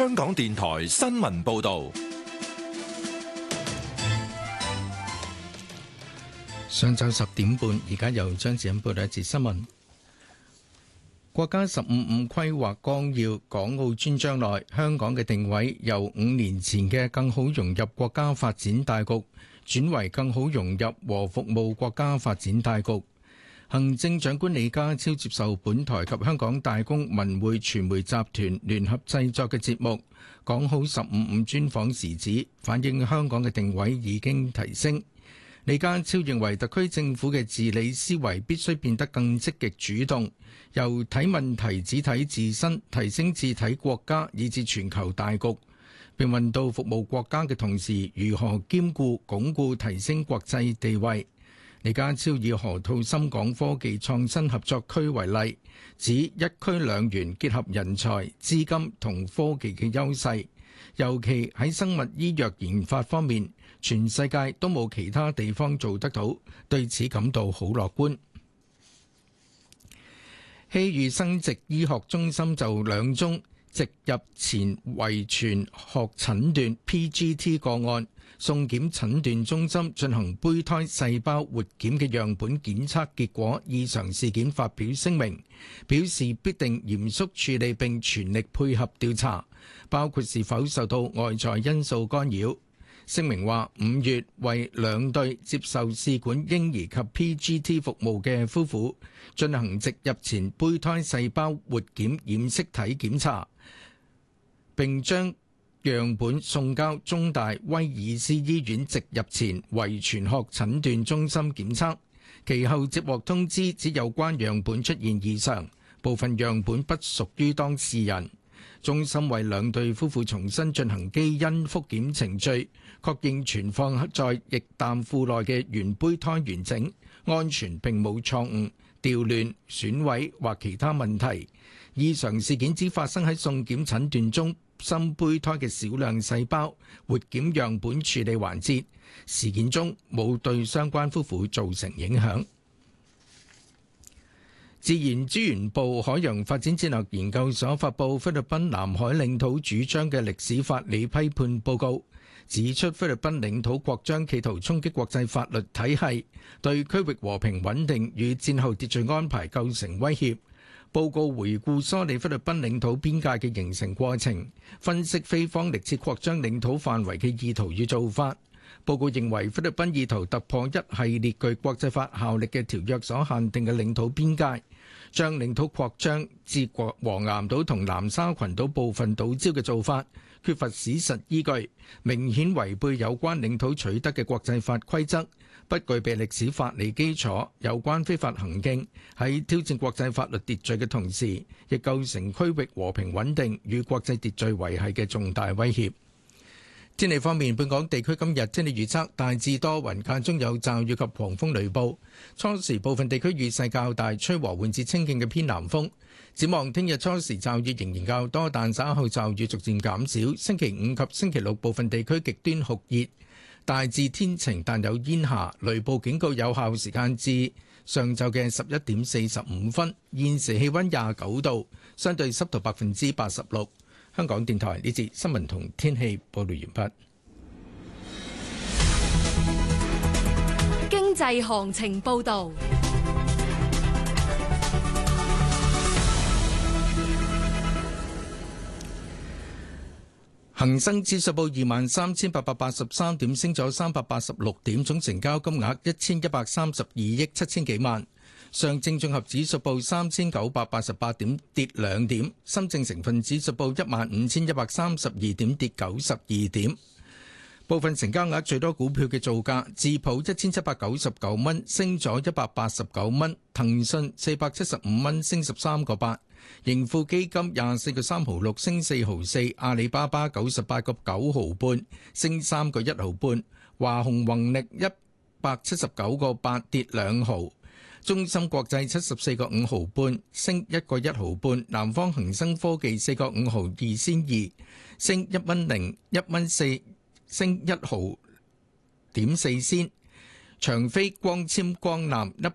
香港電台新聞報道。 上晝10點半，而家由張子欣報道一節新聞。國家15五規劃綱要港澳專章內，香港嘅定位由5年前嘅更好融入國家發展大局，轉為更好融入和服務國家發展大局。行政長官李家超接受本台及香港大公文匯傳媒集團聯合製作嘅節目《講好15五》專訪時指，反映香港嘅定位已經提升。李家超認為特區政府嘅治理思維必須變得更積極主動，由睇問題只睇自身，提升至睇國家以至全球大局。並問到服務國家嘅同時，如何兼顧鞏固提升國際地位。李家超以河套深港科技創新合作區為例，指一區兩園結合人才、資金同科技嘅優勢，尤其喺生物醫藥研發方面，全世界都冇其他地方做得到，對此感到好樂觀。希預生殖醫學中心就2宗植入前遺傳學診斷 PGT 個案，送檢診斷中心進行胚胎細胞活檢嘅樣本檢測結果異常事件發表聲明，表示必定嚴肅處理並全力配合調查，包括是否受到外在因素干擾。聲明話5月為2對接受試管嬰兒及 PGT 服務嘅夫婦進行植入前胚胎細胞活檢染色體檢查，並將樣本送交中大威爾斯醫院植入前遺傳學診斷中心檢測，其後接獲通知指有關樣本出現異常，部分樣本不屬於當事人。中心為2對夫婦重新進行基因復檢程序，確認存放在液氮庫內嘅原胚胎完整、安全並冇錯誤、調亂、損毀或其他問題。異常事件只發生喺送檢診斷中心胚胎嘅少量細胞活檢樣本處理環節，事件中冇對相關夫婦造成影響。自然資源部海洋發展戰略研究所發布菲律賓南海領土主張嘅歷史法理批判報告，指出菲律賓領土擴張企圖衝擊國際法律體系，對區域和平穩定與戰後秩序安排構成威脅。報告回顧梳理菲律賓領土邊界嘅形成過程，分析菲方歷次擴張領土範圍嘅意圖與做法。報告認為菲律賓意圖突破一系列具國際法效力嘅條約所限定嘅領土邊界，將領土擴張至黃岩島同南沙群島部分島礁嘅做法，缺乏史實依據，明顯違背有關領土取得嘅國際法規則，不具備歷史法理基礎。有關非法行徑喺挑戰國際法律秩序嘅同時，亦構成區域和平穩定與國際秩序維繫嘅重大威脅。天氣方面，本港地區今日天氣預測大致多雲，間中有驟雨及狂風雷暴。初時部分地區雨勢較大，吹和緩至清勁嘅偏南風。展望聽日初時驟雨仍然較多，但稍後驟雨逐漸減少。星期5及星期6部分地區極端酷熱，大致天晴但有煙霞，雷暴警告有效時間至上晝嘅11點45分。現時氣溫29度，相對濕度86%。香港電台呢節新聞同天氣報道完畢。 經濟行情報道， 恒生指數報23,883點，升咗386點，總成交金額1132億7千幾萬。上證綜合指數報3988點，跌2點；深證成分指數報15132點，跌92點。部分成交額最多股票嘅造價：智普1799蚊，升咗189蚊；騰訊475蚊，升13個8；盈富基金24個3毫6，升4毫4；阿里巴巴98個9毫半，升3個1毫半；華虹宏力179個8，跌2毫。中芯國際74個5毫半，升1個1毫半；南方恒生科技4個5毫2仙2，升1蚊1蚊4，升1毫點4仙；長飛光纖光纜